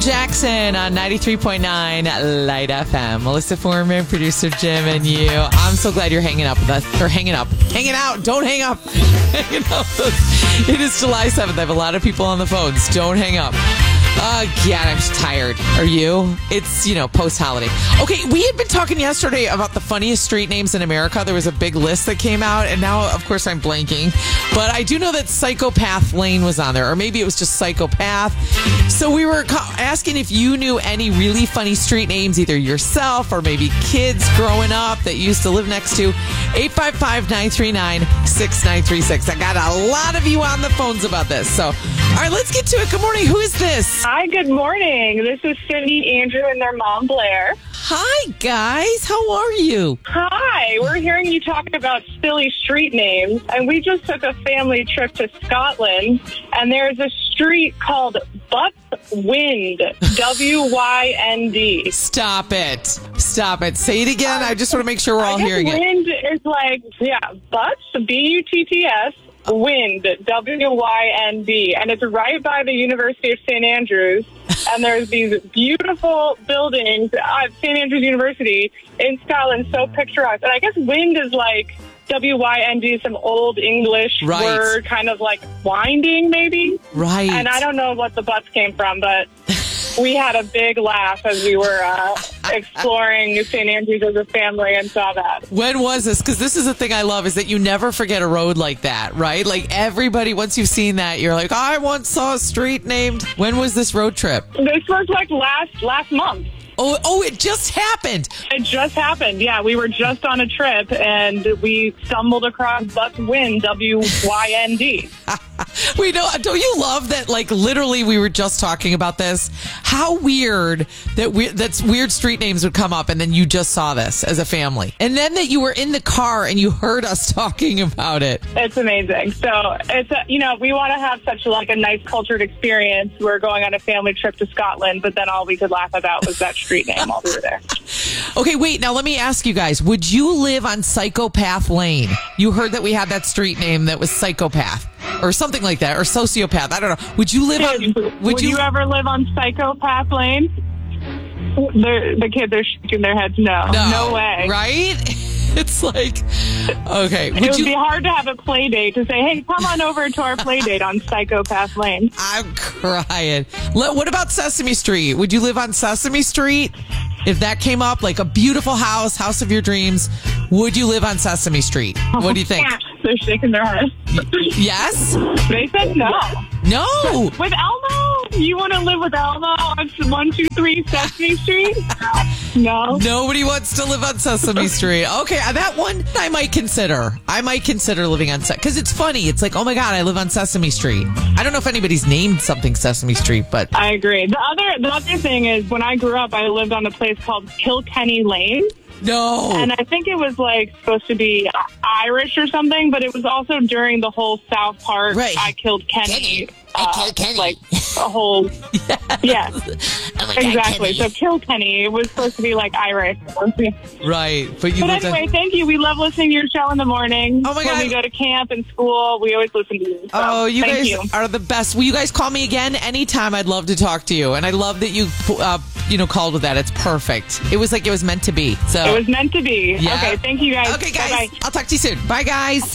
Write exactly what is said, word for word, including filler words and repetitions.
Jackson on ninety-three point nine Light F M. Melissa Foreman, producer Jim, and you. I'm so glad you're hanging up with us. Or hanging up. Hanging out. Don't hang up. Hanging up. It is July seventh. I have a lot of people on the phones. Don't hang up. Uh, God, I'm just tired. Are you? It's, you know, post-holiday. Okay, we had been talking yesterday about the funniest street names in America. There was a big list that came out, and now, of course, I'm blanking. But I do know that Psychopath Lane was on there, or maybe it was just Psychopath. So we were asking if you knew any really funny street names, either yourself or maybe kids growing up that you used to live next to. eight five five, nine three nine, six nine three six. I got a lot of you on the phones about this. So, all right, let's get to it. Good morning. Who is this? Hi, good morning. This is Cindy, Andrew, and their mom, Blair. Hi, guys. How are you? Hi. We're hearing you talk about silly street names, and we just took a family trip to Scotland, and there's a street called Butts Wynd, W Y N D. Stop it. Stop it. Say it again. I just want to make sure we're all I guess hearing it. Wynd is like, yeah, Butts, B U T T S. Wynd, W Y N D, and it's right by the University of Saint Andrews, and there's these beautiful buildings at Saint Andrews University in Scotland, so picturesque. And I guess Wynd is like W Y N D, some old English Right. word, kind of like winding, maybe. Right. And I don't know what the butts came from, but we had a big laugh as we were uh, exploring Saint Andrews as a family and saw that. When was this? Because this is the thing I love is that you never forget a road like that, right? Like everybody, once you've seen that, you're like, I once saw a street named. When was this road trip? This was like last last month. Oh, oh, it just happened. It just happened. Yeah, we were just on a trip and we stumbled across Butts Wynd, W Y N D. We know. Don't you love that? Like literally, we were just talking about this. How weird that we that's weird street names would come up, and then you just saw this as a family, and then that you were in the car and you heard us talking about it. It's amazing. So it's a, you know, we want to have such like a nice cultured experience. We're going on a family trip to Scotland, but then all we could laugh about was that street name while we were there. Okay, wait. Now let me ask you guys: would you live on Psychopath Lane? You heard that we had that street name that was Psychopath. Or something like that, or sociopath. I don't know. Would you live on? Would, would you, you ever live on Psychopath Lane? They're, the kids are shaking their heads. No, no, no way. Right? It's like, okay. Would it would you, be hard to have a play date to say, "Hey, come on over to our play date on Psychopath Lane." I'm crying. What about Sesame Street? Would you live on Sesame Street? If that came up, like a beautiful house, house of your dreams, would you live on Sesame Street? What do you think? They're shaking their heads. Yes? They said no. No. With Elmo? You want to live with Elmo on one two three Sesame Street? No. Nobody wants to live on Sesame Street. Okay, that one I might consider. I might consider living on Sesame because it's funny. It's like, oh my God, I live on Sesame Street. I don't know if anybody's named something Sesame Street, but I agree. The other the other thing is when I grew up, I lived on a place called Kilkenny Lane. No. And I think it was like supposed to be Irish or something, but it was also during the whole South Park, right. I Killed Kenny. Kenny. Uh, I killed Kenny. Like a whole, yes. yes. Oh my God, exactly. Kenny. So Kill Kenny, it was supposed to be like Irish. Right. But, you but anyway, thank you. We love listening to your show in the morning. Oh my when God. we go to camp and school, we always listen to you. So, oh, you thank guys you. are the best. Will you guys call me again anytime? I'd love to talk to you. And I love that you, uh, you know, called with that. It's perfect. It was like it was meant to be. So It was meant to be. Yeah. Okay, thank you guys. Okay, guys. Bye-bye. I'll talk to you soon. Bye, guys.